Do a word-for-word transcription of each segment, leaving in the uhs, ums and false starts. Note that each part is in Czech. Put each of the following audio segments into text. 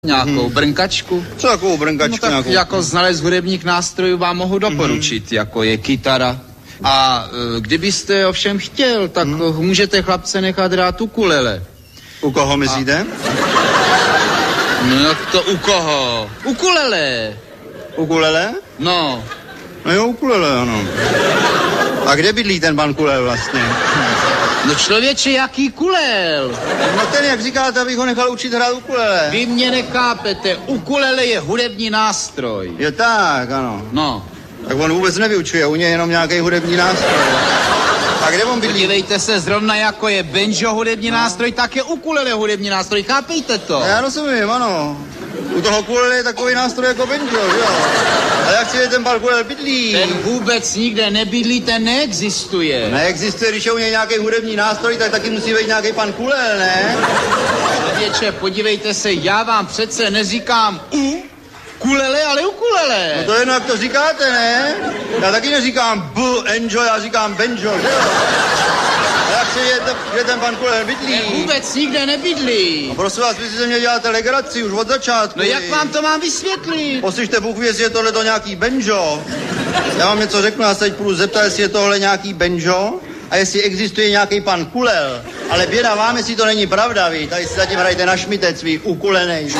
Nějakou hmm. brnkačku? Co takovou brnkačku? No tak nějakou? Jako znalec hudebních nástrojů vám mohu doporučit, hmm. jako je kytara. A e, kdybyste ovšem chtěl, tak hmm. můžete chlapce nechat hrát ukulele. U koho myslíte? A... No jak to u koho? Ukulele. Ukulele? No. No jo, ukulele, ano. A kde bydlí ten pan Kulel vlastně? No člověče, jaký kulel? No ten, jak říkáte, abych ho nechal učit hrát ukulele. Vy mě nechápete, ukulele je hudební nástroj. Je tak, ano. No. Tak on vůbec nevyučuje, u něj je jenom nějaký hudební nástroj. A kde on bydlí? Podívejte se, zrovna jako je banjo hudební no. nástroj, tak je ukulele hudební nástroj, chápejte to? Já rozumím, ano. U toho ukulele je takový nástroj jako banjo, jo. Ale jak si je ten pan Kulel bydlí? Ten vůbec nikde nebydlí, ten neexistuje. Neexistuje, když je u něj nějaký hudební nástroj, tak taky musí být nějaký pan Kulel, ne? Člověče, podívejte se, já vám přece neříkám u kulele, ale ukulele. No to je jedno, jak to říkáte, ne? Já taky neříkám b, enjoy, já říkám banjo, že jo? A jak si je, ten, je ten pan Kulel bydlí? Ten vůbec nikde nebydlí. No prosím vás, vy si ze mě děláte legraci už od začátku. No jak vám to mám vysvětlit? Poslyšte, Bůh ví, jestli je tohle nějaký banjo. Já vám něco řeknu, já se teď půjdu zeptat, jestli je tohle nějaký banjo a jestli existuje nějaký pan Kulel. Ale běda vám, jestli to není pravda, vy. Tady si zatím hrajte na šmitec, vy ukulenej.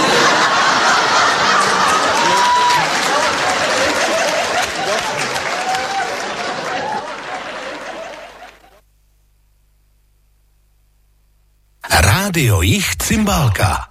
Rádio Jich Cymbálka.